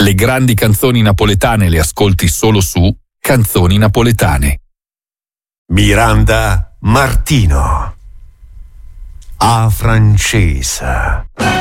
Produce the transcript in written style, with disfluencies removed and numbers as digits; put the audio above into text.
Le grandi canzoni napoletane le ascolti solo su Canzoni Napoletane. Miranda Martino. A Francesa.